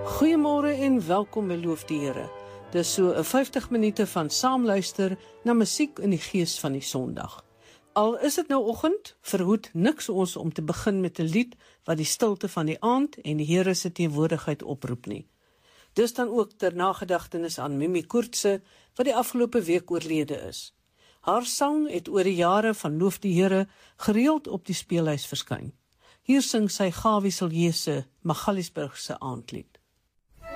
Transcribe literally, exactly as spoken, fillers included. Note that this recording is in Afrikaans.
Goeiemôre en welkom by Loof die Here. Dis so 'n vyftig minute van saamluister na musiek in die gees van die Sondag. Al is dit nou oggend, verhoed niks ons om te begin met 'n lied wat die stilte van die aand en die Here se teenwoordigheid oproep nie. Dis dan ook ter nagedagtenis aan Mimi Koortse wat die afgelope week oorlede is. Haar sang het oor die jare van Loof die Here gereeld op die speelhuis verskyn. Hier sing sy Gawie Silje se Magaliesburg se aandlied.